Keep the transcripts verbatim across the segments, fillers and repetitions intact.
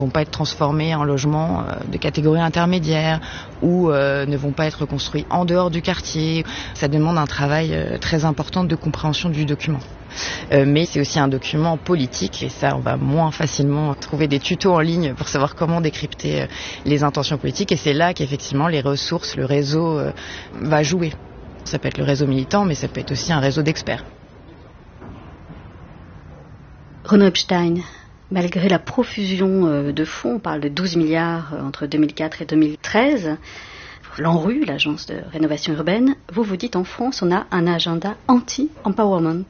vont pas être transformés en logements de catégorie intermédiaire ou euh, ne vont pas être construits en dehors du quartier. Ça demande un travail euh, très important de compréhension du document. Euh, mais c'est aussi un document politique et ça, on va moins facilement trouver des tutos en ligne pour savoir comment décrypter euh, les intentions politiques et c'est là qu'effectivement les ressources, le réseau euh, va jouer. Ça peut être le réseau militant, mais ça peut être aussi un réseau d'experts. Renaud Epstein, malgré la profusion de fonds, on parle de douze milliards entre deux mille quatre et deux mille treize, l'ANRU, l'agence de rénovation urbaine, vous vous dites en France, on a un agenda anti-empowerment.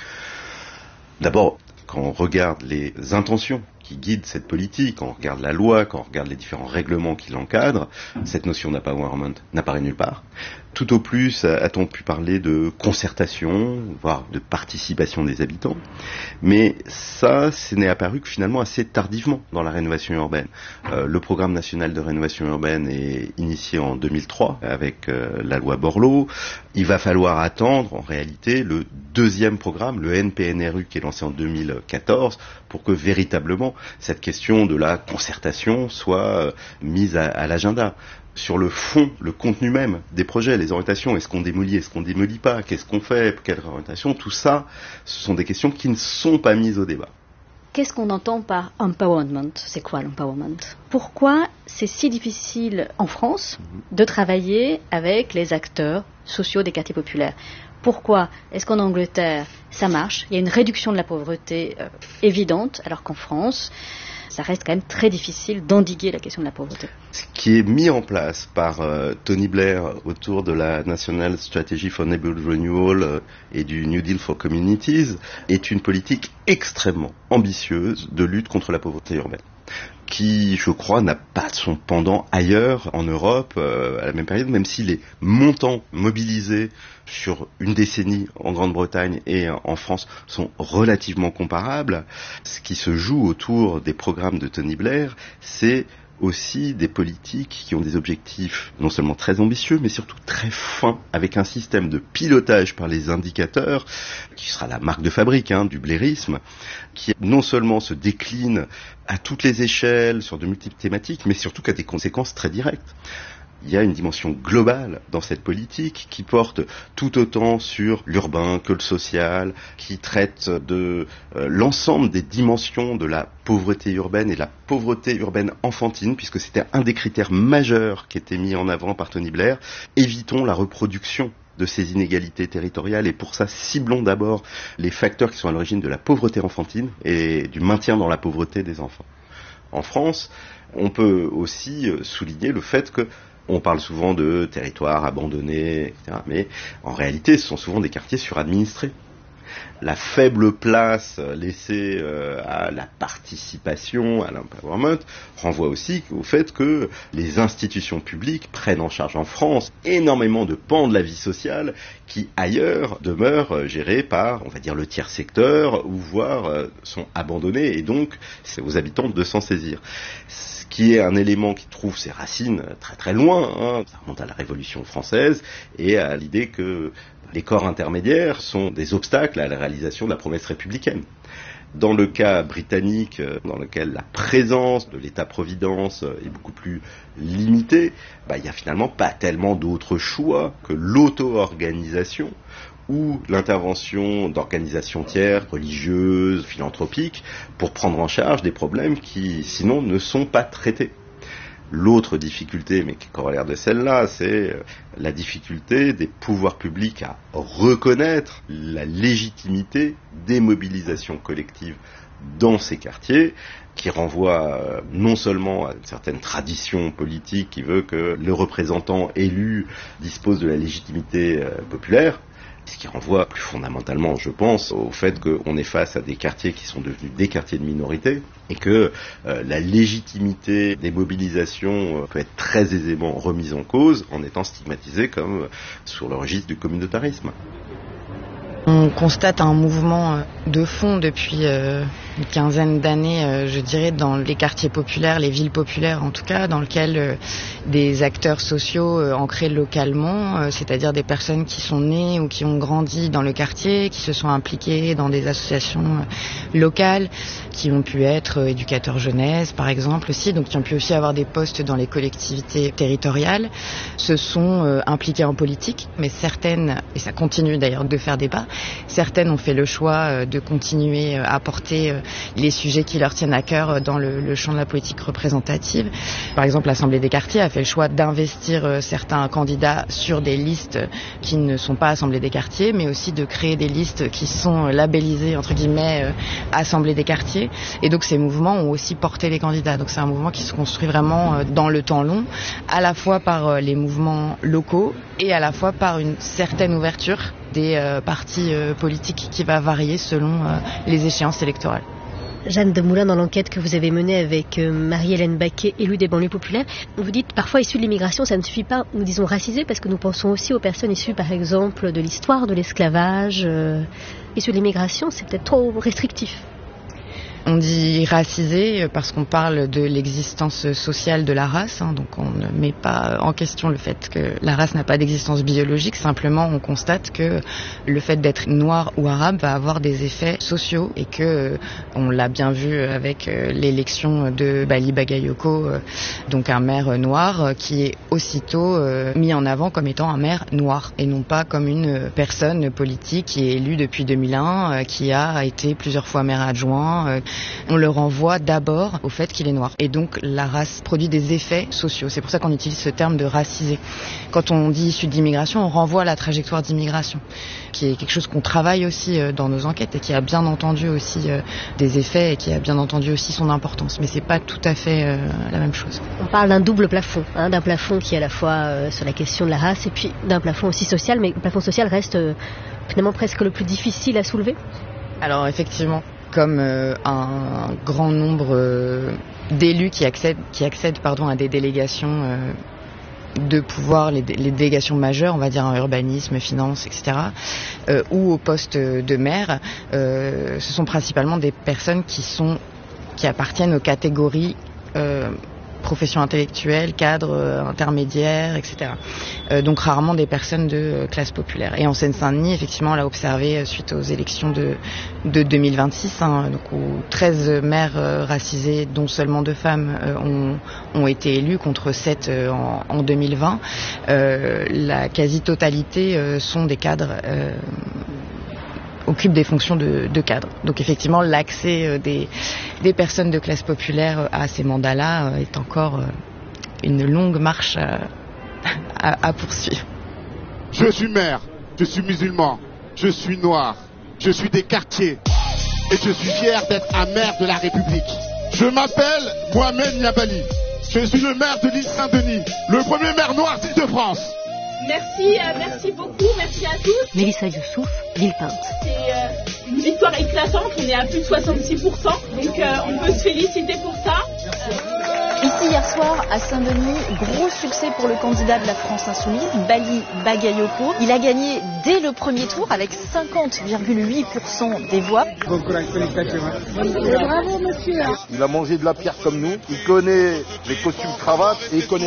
D'abord, quand on regarde les intentions qui guident cette politique, quand on regarde la loi, quand on regarde les différents règlements qui l'encadrent, cette notion d'empowerment n'apparaît nulle part. Tout au plus a-t-on pu parler de concertation, voire de participation des habitants, mais ça, ce n'est apparu que finalement assez tardivement dans la rénovation urbaine. Euh, le programme national de rénovation urbaine est initié en deux mille trois avec euh, la loi Borloo. Il va falloir attendre en réalité le deuxième programme, le N P N R U, qui est lancé en deux mille quatorze, pour que véritablement cette question de la concertation soit mise à, à l'agenda. Sur le fond, le contenu même des projets, les orientations, est-ce qu'on démolit, est-ce qu'on démolit pas, qu'est-ce qu'on fait, quelle orientation, tout ça, ce sont des questions qui ne sont pas mises au débat. Qu'est-ce qu'on entend par empowerment ? C'est quoi l'empowerment ? Pourquoi c'est si difficile en France de travailler avec les acteurs sociaux des quartiers populaires ? Pourquoi est-ce qu'en Angleterre, ça marche ? Il y a une réduction de la pauvreté euh, évidente, alors qu'en France, ça reste quand même très difficile d'endiguer la question de la pauvreté. Ce qui est mis en place par euh, Tony Blair autour de la National Strategy for Neighborhood Renewal euh, et du New Deal for Communities est une politique extrêmement ambitieuse de lutte contre la pauvreté urbaine, qui, je crois, n'a pas son pendant ailleurs en Europe euh, à la même période, même si les montants mobilisés sur une décennie en Grande-Bretagne et en France sont relativement comparables. Ce qui se joue autour des programmes de Tony Blair, c'est aussi des politiques qui ont des objectifs non seulement très ambitieux, mais surtout très fins, avec un système de pilotage par les indicateurs, qui sera la marque de fabrique hein, du blairisme, qui non seulement se décline à toutes les échelles, sur de multiples thématiques, mais surtout qui a des conséquences très directes. Il y a une dimension globale dans cette politique qui porte tout autant sur l'urbain que le social, qui traite de euh, l'ensemble des dimensions de la pauvreté urbaine et de la pauvreté urbaine enfantine, puisque c'était un des critères majeurs qui était mis en avant par Tony Blair. Évitons la reproduction de ces inégalités territoriales et pour ça ciblons d'abord les facteurs qui sont à l'origine de la pauvreté enfantine et du maintien dans la pauvreté des enfants. En France, on peut aussi souligner le fait que on parle souvent de territoires abandonnés, et cetera. Mais en réalité, ce sont souvent des quartiers suradministrés. La faible place laissée euh, à la participation, à l'empowerment, renvoie aussi au fait que les institutions publiques prennent en charge en France énormément de pans de la vie sociale qui, ailleurs, demeurent gérés par, on va dire, le tiers secteur, ou voire euh, sont abandonnés, et donc c'est aux habitants de s'en saisir. Qui est un élément qui trouve ses racines très très loin, hein. Ça remonte à la Révolution française et à l'idée que les corps intermédiaires sont des obstacles à la réalisation de la promesse républicaine. Dans le cas britannique, dans lequel la présence de l'État-providence est beaucoup plus limitée, bah, il n'y a finalement pas tellement d'autres choix que l'auto-organisation ou l'intervention d'organisations tiers, religieuses, philanthropiques, pour prendre en charge des problèmes qui, sinon, ne sont pas traités. L'autre difficulté, mais qui est corollaire de celle-là, c'est la difficulté des pouvoirs publics à reconnaître la légitimité des mobilisations collectives dans ces quartiers, qui renvoie non seulement à une certaine tradition politique qui veut que le représentant élu dispose de la légitimité populaire, ce qui renvoie plus fondamentalement, je pense, au fait qu'on est face à des quartiers qui sont devenus des quartiers de minorité et que euh, la légitimité des mobilisations peut être très aisément remise en cause en étant stigmatisée comme sur le registre du communautarisme. On constate un mouvement de fond depuis euh, une quinzaine d'années, euh, je dirais, dans les quartiers populaires, les villes populaires en tout cas, dans lesquelles euh, des acteurs sociaux euh, ancrés localement, euh, c'est-à-dire des personnes qui sont nées ou qui ont grandi dans le quartier, qui se sont impliquées dans des associations euh, locales, qui ont pu être euh, éducateurs jeunesse par exemple aussi, donc qui ont pu aussi avoir des postes dans les collectivités territoriales, se sont euh, impliquées en politique, mais certaines, et ça continue d'ailleurs de faire débat, certaines ont fait le choix euh, de continuer euh, à porter euh, les sujets qui leur tiennent à cœur dans le, le champ de la politique représentative. Par exemple, l'Assemblée des quartiers a fait le choix d'investir euh, certains candidats sur des listes qui ne sont pas Assemblée des quartiers, mais aussi de créer des listes qui sont labellisées, entre guillemets, euh, Assemblée des quartiers. Et donc ces mouvements ont aussi porté les candidats. Donc c'est un mouvement qui se construit vraiment euh, dans le temps long, à la fois par euh, les mouvements locaux et à la fois par une certaine ouverture des euh, partis euh, politiques qui va varier selon euh, les échéances électorales. Jeanne Demoulin, dans l'enquête que vous avez menée avec Marie-Hélène Baquet, élue des banlieues populaires, vous dites parfois issues de l'immigration, ça ne suffit pas, nous disons racisées, parce que nous pensons aussi aux personnes issues par exemple de l'histoire de l'esclavage. Euh, issues de l'immigration, c'est peut-être trop restrictif. On dit racisé parce qu'on parle de l'existence sociale de la race, hein, donc on ne met pas en question le fait que la race n'a pas d'existence biologique, simplement on constate que le fait d'être noir ou arabe va avoir des effets sociaux et que, on l'a bien vu avec l'élection de Bali Bagayoko, donc un maire noir qui est aussitôt mis en avant comme étant un maire noir et non pas comme une personne politique qui est élue depuis deux mille un, qui a été plusieurs fois maire adjoint. On le renvoie d'abord au fait qu'il est noir. Et donc la race produit des effets sociaux. C'est pour ça qu'on utilise ce terme de racisé. Quand on dit issu d'immigration, on renvoie à la trajectoire d'immigration, qui est quelque chose qu'on travaille aussi dans nos enquêtes et qui a bien entendu aussi des effets et qui a bien entendu aussi son importance. Mais c'est pas tout à fait la même chose. On parle d'un double plafond, hein, d'un plafond qui est à la fois sur la question de la race et puis d'un plafond aussi social, mais le plafond social reste finalement presque le plus difficile à soulever. Alors effectivement, comme euh, un grand nombre euh, d'élus qui accèdent, qui accèdent pardon, à des délégations euh, de pouvoir, les, les délégations majeures, on va dire en urbanisme, finance, et cetera, euh, ou au poste de maire, euh, ce sont principalement des personnes qui sont, qui appartiennent aux catégories euh, profession intellectuelle, cadre euh, intermédiaire, et cetera. Euh, donc rarement des personnes de euh, classe populaire. Et en Seine-Saint-Denis, effectivement, on l'a observé euh, suite aux élections de, de deux mille vingt-six, hein, donc où treize maires euh, racisés, dont seulement deux femmes, euh, ont, ont été élus contre sept euh, en, en deux mille vingt. Euh, la quasi-totalité euh, sont des cadres euh, occupent des fonctions de, de cadre. Donc effectivement, l'accès des, des personnes de classe populaire à ces mandats-là est encore une longue marche à, à, à poursuivre. Je suis maire, je suis musulman, je suis noir, je suis des quartiers et je suis fier d'être un maire de la République. Je m'appelle Mohamed Niabali, je suis le maire de l'île Saint-Denis, le premier maire noir d'Île-de-France. Merci, euh, merci beaucoup, merci à tous. Mélissa Youssouf, Villepinte. C'est euh, une victoire éclatante, on est à plus de soixante-six pour cent, donc euh, on peut se féliciter pour ça. Euh... Ici hier soir à Saint-Denis, gros succès pour le candidat de la France Insoumise, Bali Bagayoko. Il a gagné dès le premier tour avec cinquante virgule huit pour cent des voix. Bon courage, félicitations. Bravo monsieur. Il a mangé de la pierre comme nous, il connaît les costumes cravates et il connaît